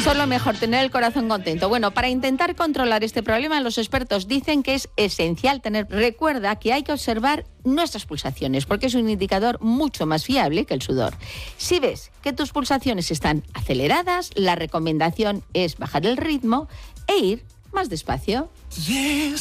Solo mejor tener el corazón contento. Bueno, para intentar controlar este problema, los expertos dicen que es esencial recuerda que hay que observar nuestras pulsaciones, porque es un indicador mucho más fiable que el sudor. Si ves que tus pulsaciones están aceleradas, la recomendación es bajar el ritmo e ir más despacio.